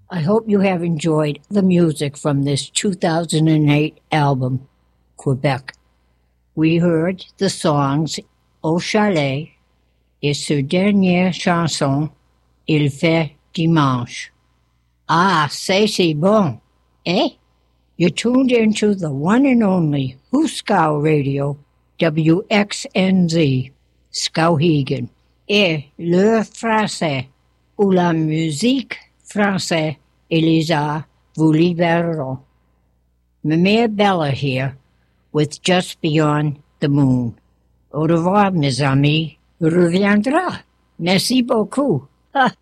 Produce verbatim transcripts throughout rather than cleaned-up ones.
I hope you have enjoyed the music from this two thousand eight album, Quebec. We heard the songs Au Chalet et ce dernière chanson, Il fait dimanche. Ah, say c'est bon, eh? You're tuned into the one and only Huskow Radio, W X N Z, Skowhegan, et le français, où la musique française et les arts vous libéreront. Mamie Bella here with Just Beyond the Moon. Au revoir, mes amis. Reviendra. Merci beaucoup. À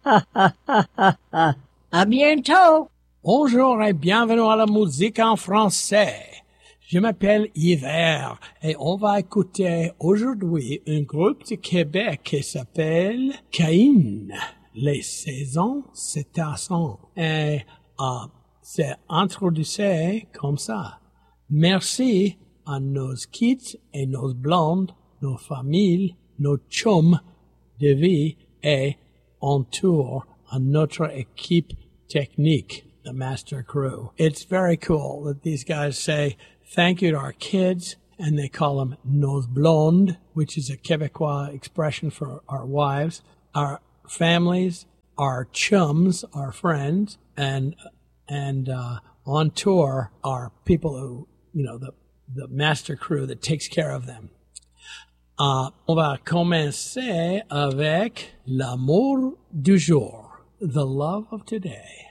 bientôt. Bonjour et bienvenue à la musique en français. Je m'appelle Yver et on va écouter aujourd'hui un groupe de Québec qui s'appelle Caïn. Les saisons cétations. Et euh, c'est introduit comme ça. Merci à nos kids et nos blondes, nos familles, nos chums de vie et en tour à notre équipe technique, the master crew. It's very cool that these guys say thank you to our kids, and they call them nos blondes, which is a Quebecois expression for our wives, our families, our chums, our friends, and and uh, on tour are people who, you know, the the master crew that takes care of them. Uh, on va commencer avec l'amour du jour, the love of today.